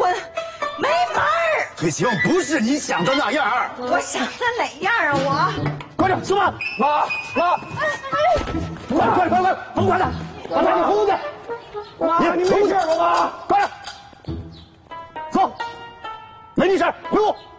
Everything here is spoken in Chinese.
婚，没门儿！ 退希望不是你想的那样。 我想的哪样啊？我快点，吃饭！妈，快，甭管他，把他给轰的。妈，你没事吧？妈，快点，走，没你事，回屋。